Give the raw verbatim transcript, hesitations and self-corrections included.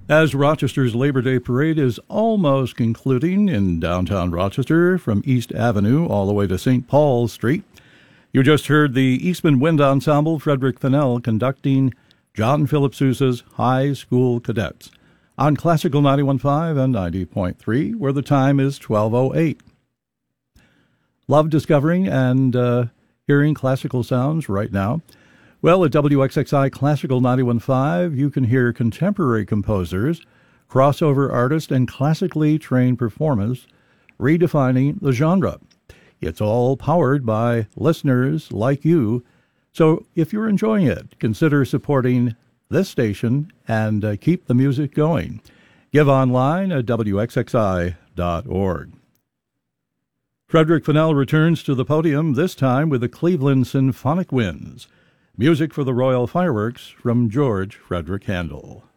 As Rochester's Labor Day Parade is almost concluding in downtown Rochester from East Avenue all the way to Saint Paul Street, you just heard the Eastman Wind Ensemble, Frederick Fennell, conducting John Philip Sousa's High School Cadets on Classical ninety-one point five and ninety point three, where the time is twelve oh eight. Love discovering and uh, hearing classical sounds right now? Well, at W X X I Classical ninety-one point five, you can hear contemporary composers, crossover artists, and classically trained performers redefining the genre. It's all powered by listeners like you. So if you're enjoying it, consider supporting this station and uh, keep the music going. Give online at W X X I dot org. Frederick Fennell returns to the podium, this time with the Cleveland Symphonic Winds. Music for the Royal Fireworks from George Frederick Handel.